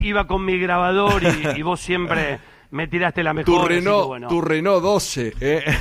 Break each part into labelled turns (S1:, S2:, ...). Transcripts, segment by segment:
S1: iba con mi grabador y vos siempre me tiraste la mejor.
S2: Tu Renault 12.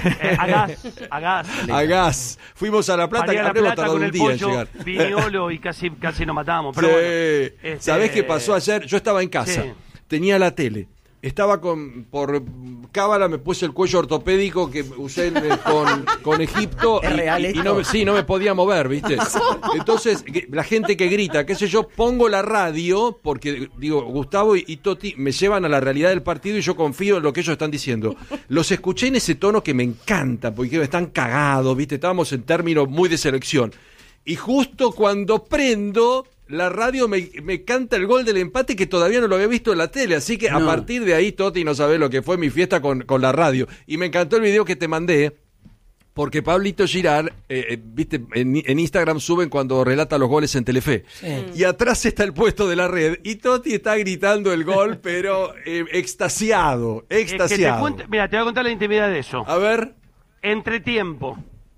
S1: A gas.
S2: Fuimos a La Plata,
S1: que
S2: habremos tardado un día en llegar.
S1: Viñolo y casi nos matamos. Pero
S2: sí.
S1: bueno,
S2: ¿Sabés qué pasó ayer? Yo estaba en casa, tenía la tele. Estaba por cábala, me puse el cuello ortopédico que usé con Egipto.
S3: ¿Es real esto?
S2: No me podía mover, ¿viste? Entonces, la gente que grita, qué sé yo, pongo la radio, porque digo, Gustavo y Toti me llevan a la realidad del partido y yo confío en lo que ellos están diciendo. Los escuché en ese tono que me encanta, porque están cagados, ¿viste? Estábamos en términos muy de selección. Y justo cuando prendo la radio me canta el gol del empate que todavía no lo había visto en la tele, así que a partir de ahí, Toti, no sabés lo que fue mi fiesta con la radio. Y me encantó el video que te mandé, porque Pablito Girard, viste, en Instagram suben cuando relata los goles en Telefe. Sí. Y atrás está el puesto de la red, y Toti está gritando el gol, pero extasiado.
S1: Mira, te voy a contar la intimidad de eso.
S2: A ver.
S1: Entretiempo.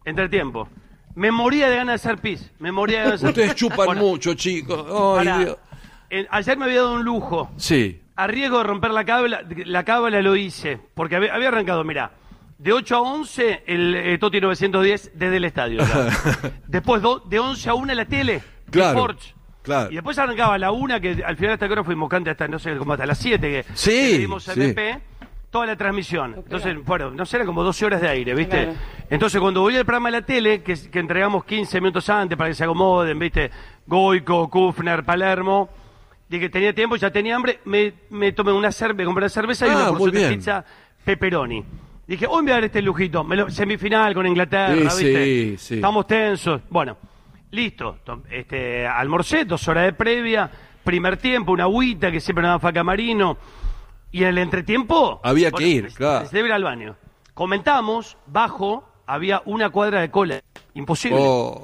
S1: Me moría de ganas de hacer pis.
S2: Ustedes chupan mucho, chicos. Ay, Dios.
S1: Ayer me había dado un lujo.
S2: Sí.
S1: A riesgo de romper la cábala lo hice. Porque había arrancado, mirá, de 8 a 11 el Toti 910 desde el estadio. Después de 11 a 1 la tele.
S2: Claro.
S1: Sports.
S2: Claro.
S1: Y después arrancaba a la 1, que al final hasta que hora fuimos cante hasta, no sé, como hasta las 7 que
S2: le
S1: dimos MP. Toda la transmisión. Entonces, bueno, no sé, eran como 12 horas de aire, ¿viste? Claro. Entonces, cuando volví al programa de la tele, que entregamos 15 minutos antes para que se acomoden, ¿viste? Goico, Kufner, Palermo, dije que tenía tiempo, ya tenía hambre, me tomé compré una cerveza y una porción de pizza pepperoni. Dije, hoy me voy a dar este lujito, semifinal con Inglaterra, ¿viste? Sí. Estamos tensos. Bueno, listo. Almorcé, 2 horas de previa, primer tiempo, una agüita que siempre nos da Faca Marino. Y en el entretiempo...
S2: Había que ir, claro.
S1: Se debe ir al baño. Comentamos, bajo, había una cuadra de cola. Imposible.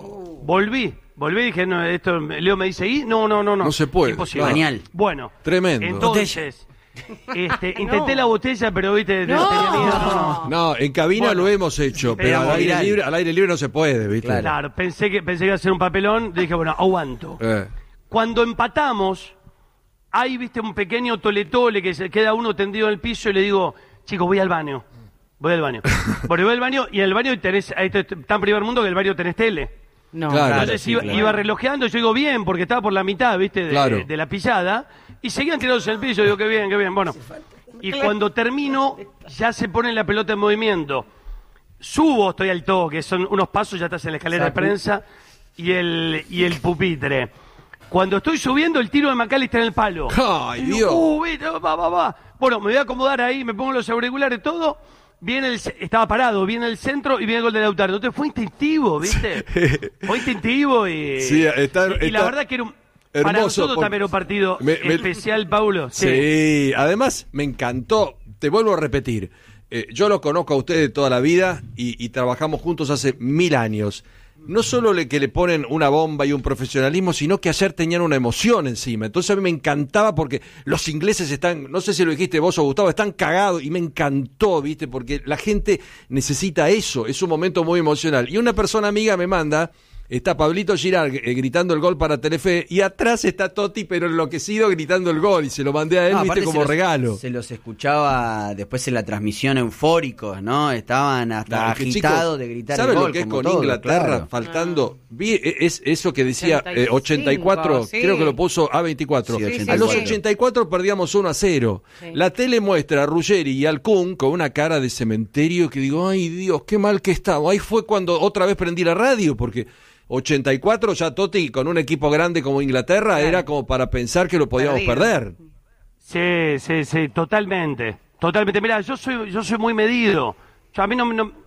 S1: Volví, dije, no, esto, Leo me dice, ¿y? No.
S2: No se puede.
S1: Imposible.
S3: Genial.
S1: Bueno.
S2: Tremendo.
S1: Entonces, intenté la botella, pero, viste, tenía miedo.
S2: No, en cabina lo hemos hecho, pero al aire libre no se puede, ¿viste?
S1: Claro, pensé que iba a ser un papelón, dije, bueno, aguanto. Cuando empatamos... Ahí, viste, un pequeño tole que se queda uno tendido en el piso y le digo, chicos, voy al baño. Bueno, voy al baño y en el baño tenés, ahí está en primer mundo que el baño tenés tele.
S4: No,
S2: claro,
S1: entonces iba relojeando, yo digo bien, porque estaba por la mitad, viste, de la pillada, y seguían tirados en el piso, digo, qué bien, bueno. Y cuando termino, ya se pone la pelota en movimiento. Subo, estoy al toque, son unos pasos, ya estás en la escalera de prensa y el pupitre. Cuando estoy subiendo, el tiro de McAllister en el palo.
S2: ¡Ay, Dios!
S1: Va. Bueno, me voy a acomodar ahí, me pongo los auriculares, todo. Estaba parado, viene el centro y viene el gol de Lautaro. Entonces fue instintivo, ¿viste? Fue instintivo y...
S2: Sí,
S1: y la verdad que era para nosotros también era un partido especial, Paulo.
S2: Sí, además me encantó. Te vuelvo a repetir. Yo lo conozco a ustedes de toda la vida y trabajamos juntos hace 1000 años. No solo que le ponen una bomba y un profesionalismo, sino que ayer tenían una emoción encima. Entonces a mí me encantaba porque los ingleses están, no sé si lo dijiste vos o Gustavo, están cagados y me encantó, ¿viste? Porque la gente necesita eso, es un momento muy emocional. Y una persona amiga me manda, está Pablito Girard gritando el gol para Telefe y atrás está Toti pero enloquecido gritando el gol y se lo mandé a él, ¿viste? Como regalo.
S3: Se los escuchaba después en la transmisión eufóricos, ¿no? Estaban hasta agitados de gritar el gol.
S2: ¿Saben lo que es con todo, Inglaterra? Claro. Faltando, es eso que decía 84, sí. Creo que lo puso A24. Sí, a los 84 perdíamos 1-0. Sí. La tele muestra a Ruggeri y al Kun con una cara de cementerio que digo, ay Dios, qué mal que estaba. Ahí fue cuando otra vez prendí la radio porque 84 ya Toti con un equipo grande como Inglaterra era como para pensar que lo podíamos perder.
S1: Sí, totalmente. Mira, yo soy muy medido. Yo, a mí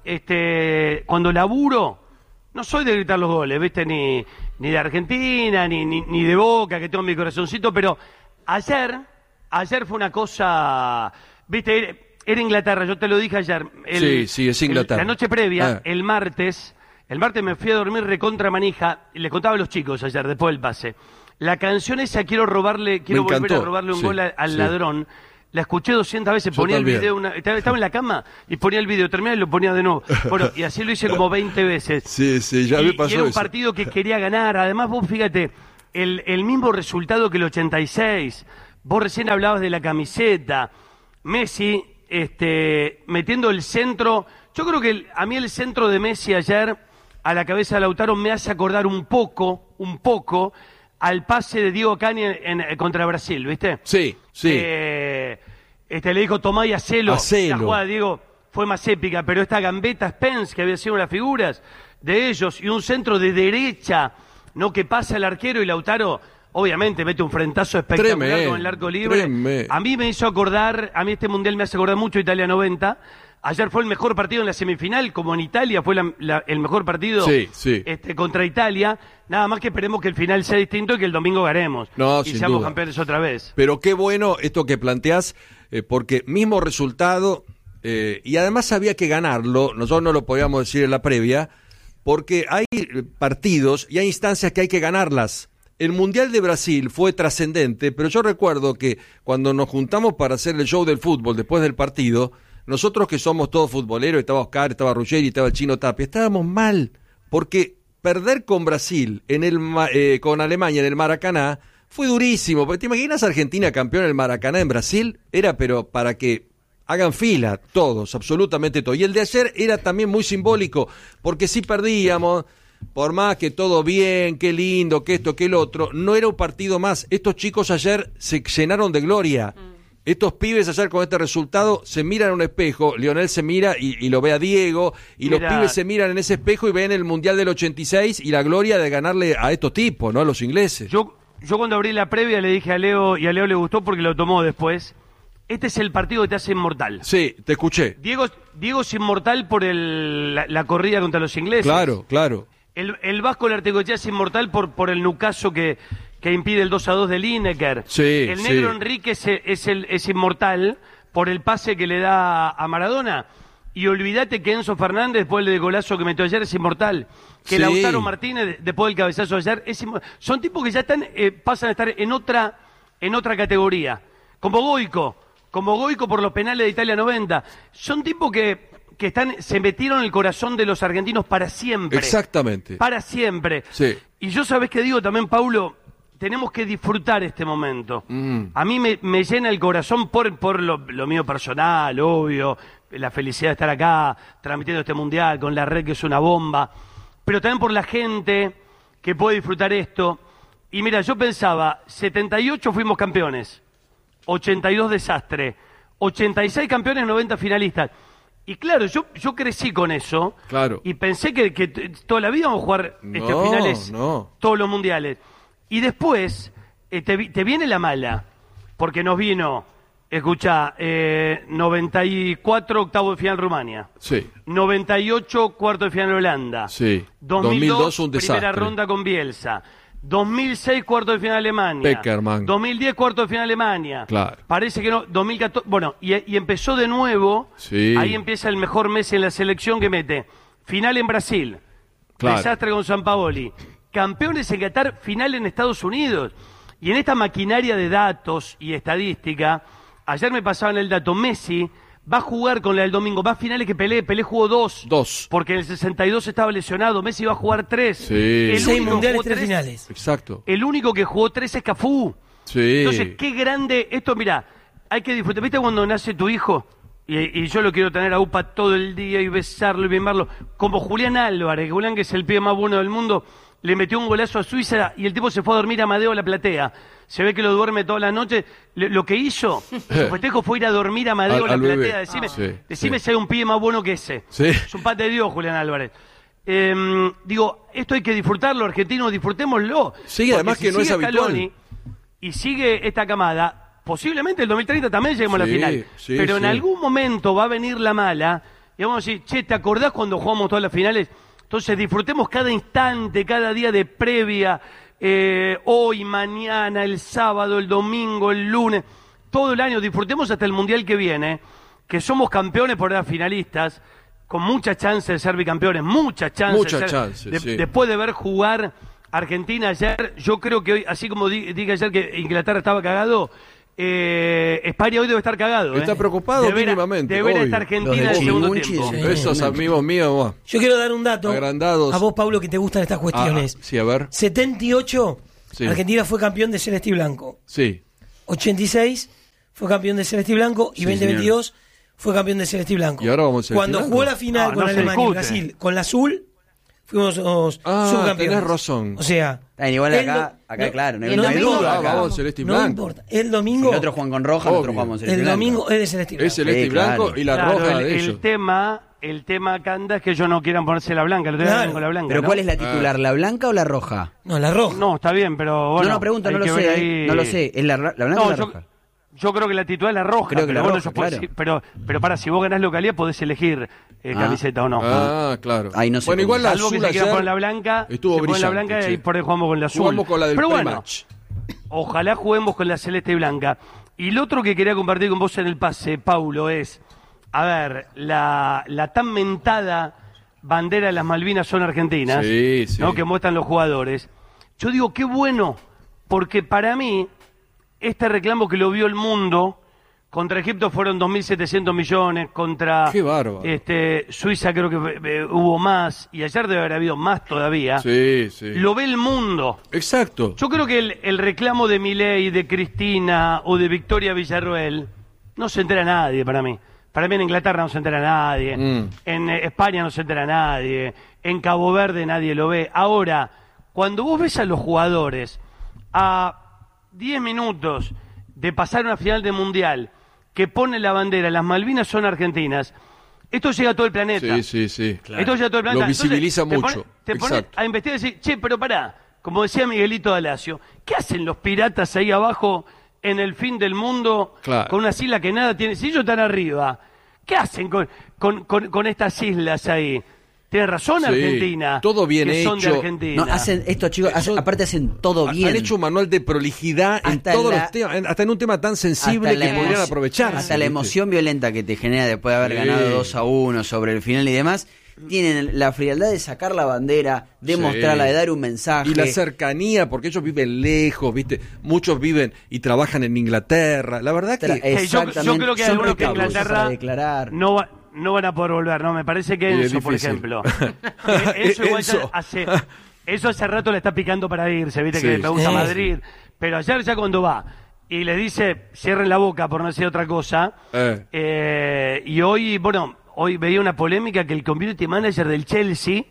S1: cuando laburo no soy de gritar los goles, ¿viste? Ni de Argentina, ni de Boca, que tengo mi corazoncito, pero ayer fue una cosa, ¿viste? Era Inglaterra, yo te lo dije ayer.
S2: Sí, es Inglaterra.
S1: La noche previa, el martes me fui a dormir recontra manija, y le contaba a los chicos ayer, después del pase. La canción esa, quiero volver a robarle un gol al ladrón. La escuché 200 veces, ponía el video, estaba en la cama y ponía el video, terminaba y lo ponía de nuevo. Bueno, y así lo hice como 20 veces.
S2: Sí, ya me pasó eso.
S1: Y era un partido que quería ganar. Además, vos fíjate, el mismo resultado que el 86. Vos recién hablabas de la camiseta. Messi, metiendo el centro. Yo creo que a mí el centro de Messi ayer a la cabeza de Lautaro me hace acordar un poco al pase de Diego Cani contra Brasil, ¿viste?
S2: Sí.
S1: Le dijo tomá y hacelo. La jugada, Diego, fue más épica, pero esta gambeta Spence, que había sido una de las figuras de ellos, y un centro de derecha, no, que pasa el arquero, y Lautaro obviamente mete un frentazo espectacular con el arco libre. A mí me hizo acordar, a mí este mundial me hace acordar mucho Italia 90. Ayer fue el mejor partido en la semifinal, como en Italia fue el mejor partido contra Italia. Nada más que esperemos que el final sea distinto y que el domingo ganemos. Y seamos campeones otra vez.
S2: Pero qué bueno esto que planteás, porque mismo resultado, y además había que ganarlo, nosotros no lo podíamos decir en la previa, porque hay partidos y hay instancias que hay que ganarlas. El Mundial de Brasil fue trascendente, pero yo recuerdo que cuando nos juntamos para hacer el show del fútbol después del partido, nosotros que somos todos futboleros, estaba Oscar, estaba Ruggeri, estaba el Chino Tapia, estábamos mal, porque perder con Brasil, con Alemania en el Maracaná, fue durísimo. Porque ¿te imaginas Argentina campeón en el Maracaná en Brasil? Era pero para que hagan fila todos, absolutamente todos. Y el de ayer era también muy simbólico, porque si perdíamos, por más que todo bien, qué lindo, que esto, que el otro, no era un partido más. Estos chicos ayer se llenaron de gloria. Estos pibes ayer con este resultado se miran en un espejo, Lionel se mira y lo ve a Diego, y los pibes se miran en ese espejo y ven el Mundial del 86 y la gloria de ganarle a estos tipos, ¿no? A los ingleses.
S1: Yo cuando abrí la previa le dije a Leo, y a Leo le gustó porque lo tomó después, este es el partido que te hace inmortal.
S2: Sí, te escuché.
S1: Diego es inmortal por la corrida contra los ingleses.
S2: Claro.
S1: El Vasco Lartecochea es inmortal por el nucazo que impide el 2-2 de Lineker. El negro Enrique es inmortal por el pase que le da a Maradona. Y olvídate que Enzo Fernández, después del golazo que metió ayer, es inmortal. Que Lautaro Martínez, después del cabezazo de ayer, son tipos que ya pasan a estar en otra categoría. Como Goico por los penales de Italia 90. Son tipos que se metieron en el corazón de los argentinos para siempre.
S2: Exactamente.
S1: Para siempre.
S2: Sí.
S1: Y yo, ¿sabés qué digo también, Paulo? Tenemos que disfrutar este momento. A mí me llena el corazón por lo mío personal, obvio, la felicidad de estar acá, transmitiendo este mundial, con la red que es una bomba, pero también por la gente que puede disfrutar esto. Y mira, yo pensaba, 78 fuimos campeones, 82 desastre, 86 campeones, 90 finalistas. Y claro, yo crecí con eso, y pensé que toda la vida vamos a jugar finales, todos los mundiales. Y después te viene la mala, porque nos vino, 94 octavo de final Rumania, 98 cuarto de final Holanda, 2002 un desastre, primera ronda con Bielsa, 2006 cuarto de final Alemania,
S2: Peckerman,
S1: 2010 cuarto de final Alemania, parece que no, 2014, bueno, y empezó de nuevo, ahí empieza el mejor mes en la selección que mete, final en Brasil, desastre con Sampaoli, campeones en Qatar, final en Estados Unidos. Y en esta maquinaria de datos y estadística, ayer me pasaban el dato, Messi va a jugar con la del domingo, más finales que Pelé jugó 2. Porque en el 62 estaba lesionado, Messi va a jugar 3.
S4: 6 mundiales, 3 finales.
S2: Exacto.
S1: El único que jugó 3 es Cafú. Entonces, qué grande, esto mirá, hay que disfrutar. ¿Viste cuando nace tu hijo? Y yo lo quiero tener a Upa todo el día y besarlo y mimarlo. Como Julián Álvarez, Julián, que es el pibe más bueno del mundo, le metió un golazo a Suiza y el tipo se fue a dormir a Amadeo a la platea. Se ve que lo duerme toda la noche. Lo que hizo, su festejo fue ir a dormir a Amadeo a la platea. Decime si hay un pibe más bueno que ese. Es un pate de Dios, Julián Álvarez. Digo, esto hay que disfrutarlo, argentinos, disfrutémoslo.
S2: Sí, además que no es habitual.
S1: Y sigue esta camada, posiblemente el 2030 también lleguemos a la final. Pero en algún momento va a venir la mala y vamos a decir, che, ¿te acordás cuando jugamos todas las finales? Entonces disfrutemos cada instante, cada día de previa, hoy, mañana, el sábado, el domingo, el lunes, todo el año, disfrutemos hasta el Mundial que viene, que somos campeones por las finalistas, con mucha chance de ser bicampeones, mucha chance. Después de ver jugar Argentina ayer, yo creo que hoy, así como dije ayer que Inglaterra estaba cagado, España hoy debe estar cagado.
S2: Está preocupado mínimamente.
S1: De ver a esta Argentina en el segundo tiempo.
S2: Esos amigos míos.
S4: Yo quiero dar un dato
S2: agrandados.
S4: A vos, Pablo, que te gustan estas cuestiones.
S2: Sí, a ver.
S4: 78, Argentina fue campeón de celeste y blanco.
S2: Sí.
S4: 86 fue campeón de celeste y blanco y
S2: Sí,
S4: 2022 fue campeón de celeste y blanco.
S2: Y ahora vamos a celeste y
S4: Cuando
S2: blanco.
S4: jugó la final
S1: No,
S4: con
S1: no se
S4: Alemania y
S1: discute.
S4: Brasil con la azul, fuimos subcampeones.
S2: tenés razón.
S4: O sea,
S3: Igual
S4: el
S3: acá,
S4: do-
S3: claro, no
S5: y
S3: hay
S5: el
S3: no hay
S5: domingo
S3: duda
S2: Ah,
S3: acá.
S2: vamos celeste y
S4: no
S2: blanco.
S4: importa. El
S3: Si
S4: domingo,
S3: el otro juegan con roja,
S2: Obvio.
S3: nosotros jugamos celeste
S4: el
S3: y blanco.
S4: domingo es de celeste y blanco.
S2: Es celeste
S3: Sí,
S2: y blanco
S3: claro.
S2: y la
S1: Claro,
S2: roja de ellos.
S1: el tema, Canda, es que ellos no quieran ponerse la blanca. Lo tengan
S4: Claro.
S1: con la blanca.
S3: Pero
S1: ¿no?
S3: ¿cuál es la titular, la blanca o la roja?
S4: No, la roja.
S1: No, está bien, pero bueno.
S3: no, pregunto,
S1: hay
S3: no lo
S1: que ver
S3: sé,
S1: ahí-
S3: no lo sé. ¿Es la blanca
S1: No,
S3: o la
S1: yo,
S3: roja?
S1: yo creo que la titular es la roja.
S3: Creo que
S1: pero
S3: la
S1: bueno,
S3: roja,
S1: yo puedo
S3: claro.
S1: decir- pero para, si vos ganás localidad podés elegir camiseta o no.
S2: Ah, claro.
S3: Ahí no sé
S2: bueno,
S3: cómo.
S2: igual la
S1: Salvo que
S2: azul
S1: se quiera
S2: ayer
S1: poner la blanca,
S2: estuvo
S1: se pone la
S2: brillante,
S1: blanca
S2: sí.
S1: y por ahí jugamos con la azul.
S2: Jugamos con la del
S1: pero bueno,
S2: pre-match.
S1: ojalá juguemos con la celeste y blanca. Y lo otro que quería compartir con vos en el pase, Paulo, es, a ver, la tan mentada bandera de las Malvinas son argentinas,
S2: Sí, sí.
S1: ¿no? Que muestran los jugadores. Yo digo, qué bueno, porque para mí, este reclamo que lo vio el mundo, contra Egipto fueron 2.700 millones, contra
S2: Qué bárbaro.
S1: Suiza creo que hubo más, y ayer debe haber habido más todavía.
S2: Sí, sí.
S1: Lo ve el mundo.
S2: Exacto.
S1: Yo creo que el reclamo de Milei, de Cristina o de Victoria Villarroel no se entera nadie para mí. Para mí en Inglaterra no se entera nadie, en España no se entera nadie, en Cabo Verde nadie lo ve. Ahora, cuando vos ves a los jugadores a 10 minutos de pasar una final de Mundial que pone la bandera, las Malvinas son argentinas, esto llega a todo el planeta.
S2: Sí, sí, sí.
S1: Esto ya todo el planeta.
S2: Lo visibiliza
S1: Entonces,
S2: mucho.
S1: Te pone
S2: Exacto.
S1: a investigar y decir, che, pero pará, como decía Miguelito Dalacio, ¿qué hacen los piratas ahí abajo en el fin del mundo
S2: Claro.
S1: con unas islas que nada tienen? Si ellos están arriba, ¿qué hacen con estas islas ahí? Tiene razón
S2: Sí,
S1: Argentina.
S2: todo bien
S1: que son de
S2: hecho.
S1: Argentina.
S3: No, hacen, estos chicos, aparte hacen todo bien.
S2: Han hecho un manual de prolijidad en
S3: Hasta
S2: todos
S3: la-
S2: los temas, hasta en un tema tan sensible
S3: Hasta
S2: que
S3: la
S2: podrían
S3: emo-
S2: aprovechar.
S3: Hasta la emoción violenta que te genera después de haber
S2: Sí.
S3: ganado 2-1 sobre el final y demás. Tienen la frialdad de sacar la bandera, de
S2: Sí.
S3: mostrarla, de dar un mensaje.
S2: Y la cercanía, porque ellos viven lejos, ¿viste? Muchos viven y trabajan en Inglaterra. La verdad que...
S1: Yo creo que hay
S3: Son
S1: algunos que en
S3: recaudos
S1: Inglaterra
S3: para declarar.
S1: no van a poder volver, ¿no? Me parece que
S2: Y es
S1: Enzo, por
S2: difícil.
S1: ejemplo. Eso igual ya
S2: Enzo.
S1: eso hace rato le está picando para irse, ¿viste?
S2: Sí.
S1: Que me gusta
S4: Sí.
S1: Madrid. Pero ayer ya cuando va y le dice, cierren la boca por no decir otra cosa. Y hoy, bueno, hoy veía una polémica que el community manager del Chelsea,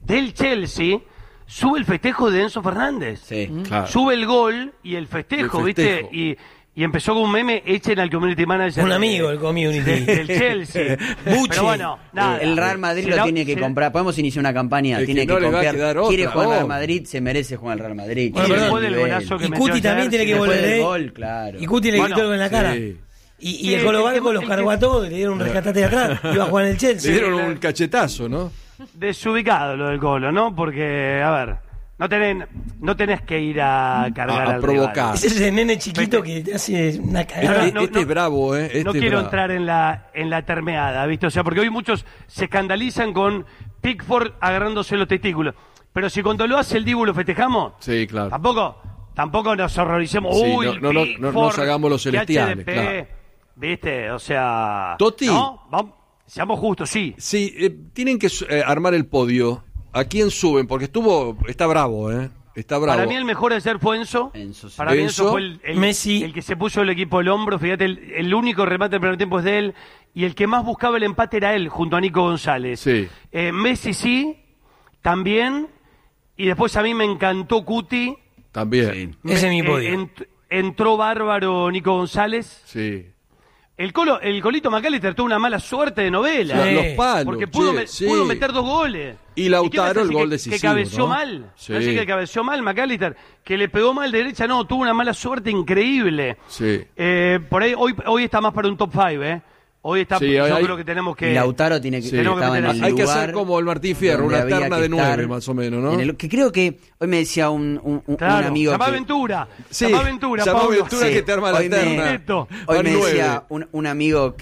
S1: sube el festejo de Enzo Fernández.
S3: Sí.
S2: Claro.
S1: Sube el gol y el festejo,
S2: El festejo.
S1: ¿viste? Y empezó con un meme, echen al community manager.
S4: Un
S1: de-
S4: amigo del community.
S1: del Chelsea.
S4: Buche.
S1: Pero bueno, nada.
S3: El Real Madrid lo tiene que comprar. Podemos iniciar una campaña.
S2: Es
S3: Tiene
S2: que
S3: que
S2: no le va a
S3: comprar.
S2: quedar
S3: Quiere
S2: otra,
S3: jugar al Real
S2: oh.
S3: Madrid, se merece jugar al Real Madrid.
S4: Bueno,
S3: Tiene
S4: perdón.
S3: un
S1: Después del
S3: nivel.
S1: golazo que
S4: Y
S1: metió
S4: Cuti también
S1: ayer,
S4: tiene que
S1: sí,
S3: Después
S4: volver,
S3: del
S4: ¿eh?
S3: gol, claro.
S4: Y Cuti le
S1: Bueno,
S4: quitó algo en la cara.
S2: sí.
S4: Y
S1: Sí,
S4: el Colo
S1: el
S4: Barco
S1: que-
S4: los
S1: el
S4: cargó
S1: que-
S4: a todos, le dieron un rescatate de atrás. Iba a jugar en el
S2: Le
S4: Chelsea.
S2: dieron un cachetazo, ¿no?
S1: Desubicado lo del Colo, ¿no? Porque, a ver, no tenés que ir a cargar
S2: A
S1: al
S2: provocar.
S1: rival.
S4: Ese es el nene chiquito que te hace una cagada.
S1: No,
S2: Este es bravo, ¿eh? Este
S1: No
S2: es
S1: quiero
S2: bravo.
S1: entrar en la termeada, ¿viste? O sea, porque hoy muchos se escandalizan con Pickford agarrándose los testículos. Pero si cuando lo hace el Dibu lo festejamos,
S2: Sí, claro.
S1: tampoco nos horroricemos.
S2: Sí,
S1: Uy,
S2: no
S1: Pickford,
S2: nos hagamos los
S1: que
S2: celestiales,
S1: HDP,
S2: claro.
S1: ¿viste? O sea...
S2: Totti.
S1: ¿no? Seamos justos, sí.
S2: Sí, tienen que armar el podio. ¿A quién suben? Porque está bravo, ¿eh? Está bravo.
S1: Para mí el mejor ayer fue Enzo.
S3: Enzo, sí.
S1: Para mí
S2: Enzo,
S1: Enzo fue
S4: Messi.
S1: el que se puso el equipo al hombro. Fíjate, el único remate del primer tiempo es de él. Y el que más buscaba el empate era él, junto a Nico González.
S2: Sí.
S1: Messi sí, también. Y después a mí me encantó Cuti.
S2: También.
S4: Ese es mi podio.
S1: Entró bárbaro Nico González.
S2: Sí.
S1: El Colito McAllister tuvo una mala suerte de novela.
S4: Sí.
S2: Los palos.
S1: Porque pudo,
S2: sí.
S1: pudo meter 2 goles.
S2: Y Lautaro,
S1: qué me parece
S2: el gol
S1: que
S2: decisivo,
S1: cabeció
S2: ¿no?
S1: mal.
S2: Sí.
S1: Parece que cabeció mal McAllister. Que le pegó mal de derecha. No, tuvo una mala suerte increíble.
S2: Sí.
S1: Por ahí, hoy está más para un top 5, ¿eh? Hoy está,
S2: Sí,
S1: yo
S2: hay-
S1: creo que tenemos que...
S3: Y Lautaro tiene que
S2: Sí.
S1: Tenemos que
S3: estaba en
S1: meter
S3: el
S1: así.
S2: Hay que
S3: lugar
S2: hacer como el Martín Fierro,
S3: donde
S2: una
S3: había
S2: terna
S3: que
S2: de 9
S3: estar
S2: más o menos, ¿no?
S3: que creo que hoy me decía un
S1: Claro,
S3: amigo
S1: llama
S3: que,
S1: Aventura.
S2: Sí,
S1: Llama Aventura,
S2: llama
S1: Pablo.
S2: Aventura
S3: Sí.
S2: que te arma la
S3: Hoy me-
S2: terna.
S3: Hoy
S2: Van
S3: me
S2: 9.
S3: decía un amigo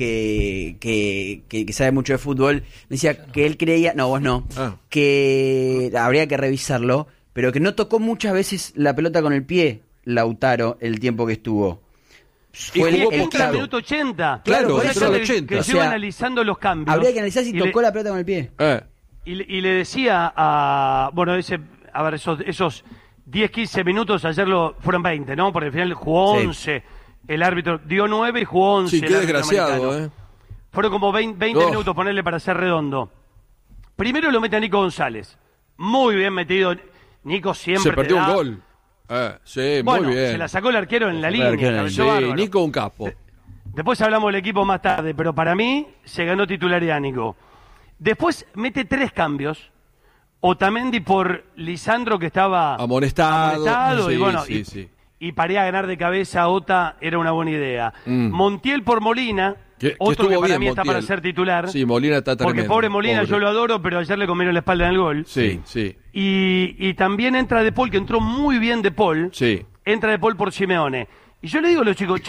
S3: que sabe mucho de fútbol, me decía que él creía, no, vos no,
S2: Ah.
S3: que habría que revisarlo, pero que no tocó muchas veces la pelota con el pie, Lautaro, el tiempo que estuvo.
S2: Y
S3: Fue
S2: jugó
S3: el
S2: poquito.
S1: Entra al
S3: clave.
S1: minuto 80.
S2: Claro,
S1: Por
S2: entró
S1: eso
S2: al
S1: que-
S2: 80.
S1: Que
S3: O
S1: yo iba
S3: sea,
S1: analizando los cambios.
S3: Habría que analizar si
S1: y le-
S3: tocó la pelota con el pie.
S1: Y le decía a... Bueno, esos 10, 15 minutos, ayer fueron 20, ¿no? Porque al final jugó
S3: Sí.
S1: 11. el árbitro dio 9 y jugó 11.
S2: Sí, qué
S1: el árbitro
S2: desgraciado,
S1: americano. Fueron como 20 minutos ponerle para ser redondo. Primero lo mete a Nico González. Muy bien metido. Nico siempre
S2: Se perdió
S1: te da.
S2: un gol. Sí,
S1: Bueno,
S2: muy bien.
S1: se la sacó el arquero en la
S3: El
S1: línea.
S3: arquero en la
S1: cabeceó
S2: Sí,
S1: bárbaro.
S2: Nico un capo.
S1: Después hablamos del equipo más tarde, pero para mí se ganó titularidad Nico. Después mete 3 cambios. Otamendi por Lisandro, que estaba
S2: Amonestado.
S1: y
S2: Sí,
S1: bueno,
S2: sí.
S1: y para ganar de cabeza a Ota era una buena idea. Montiel por Molina,
S2: Que
S1: otro que
S2: estuvo
S1: para
S2: bien,
S1: mí está
S2: Montiel.
S1: para ser titular.
S2: Sí, Molina está tremendo.
S1: Porque pobre Molina,
S2: pobre.
S1: yo lo adoro, pero ayer le comieron la espalda en el gol.
S2: Sí.
S1: Y también entra De Paul, que entró muy bien De Paul.
S2: Sí.
S1: Entra De Paul por Simeone. Y yo le digo a los chicos,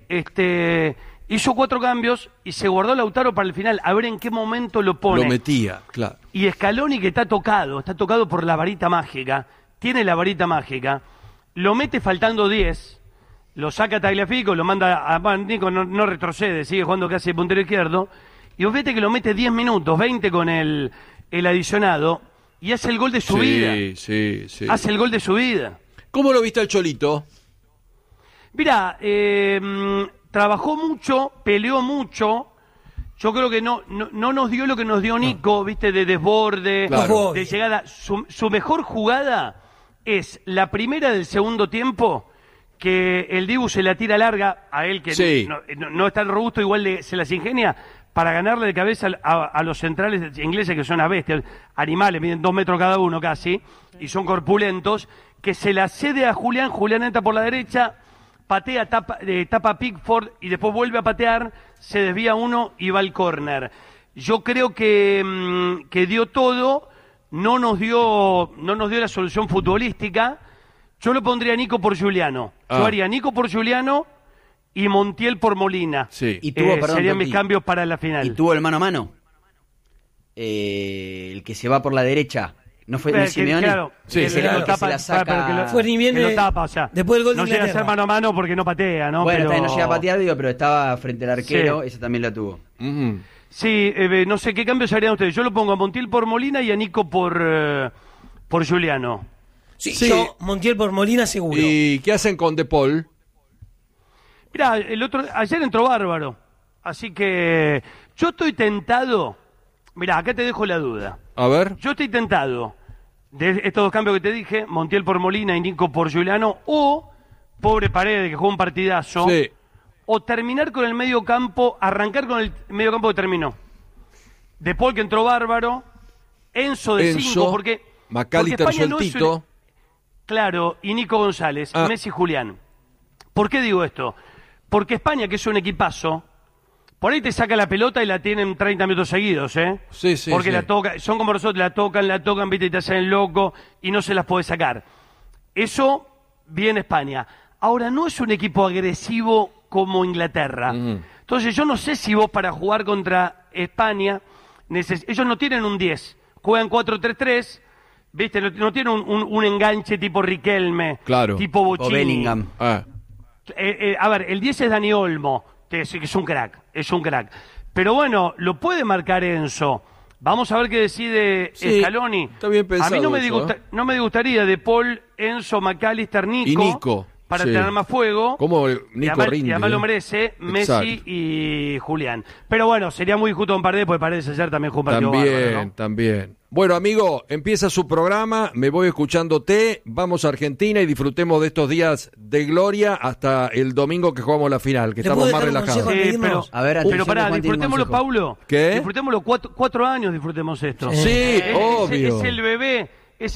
S1: hizo 4 cambios y se guardó Lautaro para el final, a ver en qué momento lo pone.
S2: Lo metía, claro.
S1: Y Scaloni, que está tocado por la varita mágica, tiene la varita mágica, lo mete faltando 10, lo saca a Tagliafico, lo manda a Nico, no retrocede, sigue jugando casi de puntero izquierdo, y vos vete que lo mete 10 minutos, 20 con el adicionado, y hace el gol de su vida.
S2: Sí.
S1: Hace el gol de su vida.
S2: ¿Cómo lo viste al Cholito?
S1: Mirá, trabajó mucho, peleó mucho. Yo creo que no nos dio lo que nos dio Nico, viste, de desborde,
S2: Claro.
S1: de llegada. Su mejor jugada es la primera del segundo tiempo, que el Dibu se la tira larga a él, que
S2: Sí.
S1: no es tan robusto, igual se las ingenia para ganarle de cabeza a los centrales ingleses, que son a bestias, animales, miden 2 metros cada uno casi, y son corpulentos, que se la cede a Julián entra por la derecha, patea, tapa Pickford y después vuelve a patear, se desvía uno y va al córner. Yo creo que dio todo, no nos dio la solución futbolística. Yo lo pondría a Nico por Giuliano. Yo haría Nico por Giuliano y Montiel por Molina.
S2: Sí.
S3: Y tuvo, perdón,
S1: serían
S3: Toti,
S1: mis cambios para la final.
S3: y tuvo el mano a mano. El que se va por la derecha. ¿No fue de Simeone?
S1: Claro,
S2: Sí,
S1: que
S2: sí,
S1: lo
S2: claro.
S3: Que se
S1: tapa,
S3: la saca-
S1: pero que lo-
S4: Fue ni bien
S1: que lo
S4: de-
S1: tapa, o sea,
S4: después del gol de
S1: no llega a
S4: Inglaterra.
S1: ser mano a mano porque no patea, ¿no?
S3: Bueno,
S1: Pero...
S3: también no llega a patear, digo, pero estaba frente al arquero,
S1: Sí.
S3: esa también la tuvo.
S2: Ujú.
S1: Sí, no sé qué cambios harían ustedes. Yo lo pongo a Montiel por Molina y a Nico por Giuliano.
S4: Sí,
S2: Sí.
S4: yo, Montiel por Molina seguro.
S2: ¿Y qué hacen con De Paul?
S1: Mirá, ayer entró bárbaro. Así que yo estoy tentado. Mirá, acá te dejo la duda.
S2: A ver.
S1: Yo estoy tentado de estos 2 cambios que te dije, Montiel por Molina y Nico por Giuliano, o pobre Paredes, que jugó un partidazo,
S2: Sí.
S1: o terminar con el medio campo, arrancar con el medio campo que terminó. De Paul, que entró bárbaro, Enzo de 5, porque
S2: McAllister
S1: España no es
S2: sueltito.
S1: Claro, y Nico González,
S2: Ah.
S1: Messi y Julián. ¿Por qué digo esto? Porque España, que es un equipazo, por ahí te saca la pelota y la tienen 30 minutos seguidos, ¿eh?
S2: Sí, sí,
S1: Porque
S2: sí.
S1: la toca, son como nosotros, la tocan, viste, y te hacen loco y no se las puede sacar. Eso, bien España. Ahora, no es un equipo agresivo como Inglaterra. Entonces, yo no sé si vos para jugar contra España, ellos no tienen un 10, juegan 4-3-3, viste, no tienen un enganche tipo Riquelme,
S2: Claro.
S1: tipo
S3: O
S1: Bochini.
S3: Bellingham.
S2: Ah.
S1: A ver, el 10 es Dani Olmo, que es un crack, Pero bueno, lo puede marcar Enzo. Vamos a ver qué decide
S2: Sí,
S1: Scaloni.
S2: está bien
S1: A mí no me,
S2: pensado eso,
S1: no me disgustaría De Paul, Enzo, McAllister, Nico,
S2: Y Nico,
S1: para
S2: sí.
S1: tener más fuego.
S2: ¿Cómo
S1: y
S2: Nico
S1: además,
S2: rinde?
S1: y además lo
S2: eh?
S1: merece Messi
S2: Exacto.
S1: y Julián. Pero bueno, sería muy injusto en Paredes, porque Paredes ayer también jugó un partido bárbaro, ¿no?
S2: También. Bueno, amigo, empieza su programa, me voy escuchándote, vamos a Argentina y disfrutemos de estos días de gloria hasta el domingo que jugamos la final, que
S4: ¿Le
S2: estamos
S4: puedo
S2: más
S4: dejar un
S2: relajados.
S4: consejo?
S1: Sí,
S4: Pedirnos.
S3: A ver,
S1: pero
S3: atención,
S1: pará,
S3: Juan tiene un
S1: disfrutémoslo,
S3: consejo.
S1: Paulo.
S2: ¿Qué?
S1: Disfrutémoslo, 4 años disfrutemos esto.
S2: Sí, obvio.
S1: Es el bebé,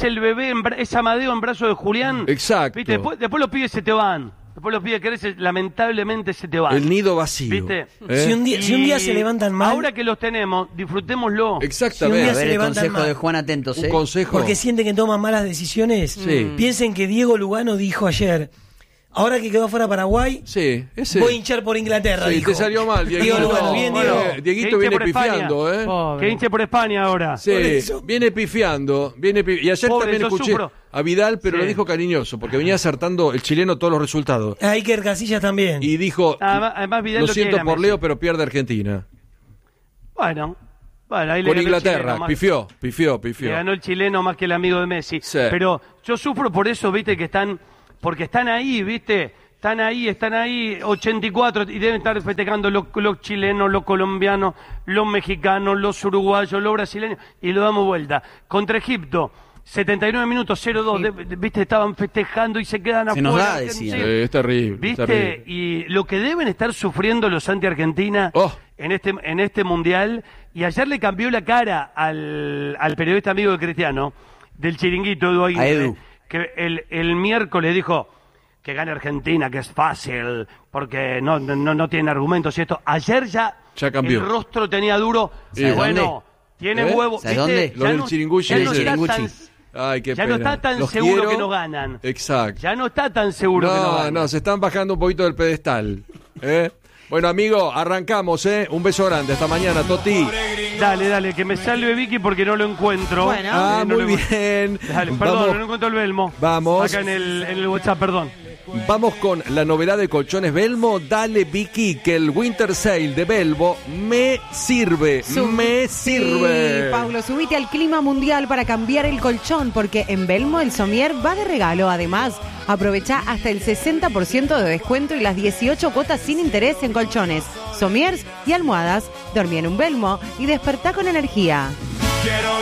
S1: es Amadeo en brazos de Julián.
S2: Exacto.
S1: ¿Viste? Después los pibes se te van. Después los pibes que creces, lamentablemente se te van.
S2: El nido vacío.
S1: ¿Viste?
S2: ¿eh?
S4: Si un día se levantan mal,
S1: Ahora que los tenemos, disfrutémoslo.
S2: Exactamente.
S4: Si un
S3: A
S4: se
S3: ver, el
S4: levantan
S3: consejo
S4: mal.
S3: de Juan, atentos,
S2: Un consejo.
S4: porque sienten que toman malas decisiones,
S2: Sí.
S4: piensen que Diego Lugano dijo ayer, ahora que quedó fuera Paraguay,
S2: Sí, ese.
S4: voy a hinchar por Inglaterra.
S2: Sí,
S4: dijo.
S2: te salió mal, Dieguito.
S4: Diego Lugano, bien,
S1: Bueno,
S4: Diego.
S1: que
S2: Dieguito
S1: hinche
S2: viene
S1: por España.
S2: pifiando, ¿eh?
S5: Pobre.
S1: Que hinche por España ahora.
S2: Sí,
S4: Por eso.
S2: viene pifiando. Y ayer
S1: Pobre,
S2: también
S1: yo
S2: escuché
S1: sufro.
S2: a Vidal, pero
S1: Sí.
S2: lo dijo cariñoso, porque venía acertando el chileno todos los resultados.
S4: A Iker Casillas también.
S2: Y dijo,
S1: Además, Vidal
S2: lo
S1: lo
S2: siento
S1: quiere a
S2: por
S1: Messi.
S2: Leo, pero pierde Argentina.
S1: Bueno, ahí le
S2: Con
S1: ganó el
S2: Inglaterra,
S1: chileno más-
S2: pifió.
S1: Le ganó el chileno más que el amigo de Messi.
S2: Sí.
S1: Pero yo sufro por eso, viste, porque están ahí, viste, están ahí, 84, y deben estar festejando los chilenos, los colombianos, los mexicanos, los uruguayos, los brasileños, y lo damos vuelta. Contra Egipto, 79 minutos, 0-2, viste, estaban festejando y se quedan
S3: Se
S1: afuera.
S3: nos da, decían.
S2: Es terrible.
S1: ¿Viste?
S2: Terrible.
S1: Y lo que deben estar sufriendo los anti-Argentina en este mundial, y ayer le cambió la cara al periodista amigo de Cristiano, del Chiringuito, Edu Aguirre,
S3: A Edu.
S1: que el miércoles dijo que gane Argentina, que es fácil, porque no tienen argumentos y esto. Ayer ya
S2: cambió.
S1: el rostro tenía duro,
S3: ¿Sabes
S1: bueno,
S3: dónde?
S1: tiene huevo.
S3: ¿Sabes
S1: ¿viste?
S3: dónde?
S2: Lo
S1: Ya
S2: del
S1: no-
S2: Chiringuchi
S1: ya no
S2: ese.
S1: está tan-
S3: Chiringuchi.
S2: Ay, qué
S1: ya
S2: pena.
S1: no está tan
S2: Los
S1: seguro
S2: quiero.
S1: que no ganan.
S2: Exacto.
S1: Ya no está tan seguro que no ganan.
S2: No, se están bajando un poquito del pedestal. Bueno, amigo, arrancamos, Un beso grande. Hasta mañana, Toti.
S1: Dale, que me salve Vicky porque no lo encuentro.
S5: Bueno.
S2: Ah,
S1: No
S2: muy
S1: lo encuentro.
S2: bien.
S1: Dale, perdón,
S2: Vamos.
S1: no encuentro el Belmo.
S2: Vamos.
S1: Acá en el WhatsApp, perdón.
S2: Vamos con la novedad de Colchones Belmo. Dale, Vicky, que el Winter Sale de Belmo me sirve. Me sirve.
S5: Sí, Paulo, subite al clima mundial para cambiar el colchón, porque en Belmo el somier va de regalo. Además, aprovecha hasta el 60% de descuento y las 18 cuotas sin interés en colchones, somiers y almohadas. Dormí en un Belmo y despertá con energía.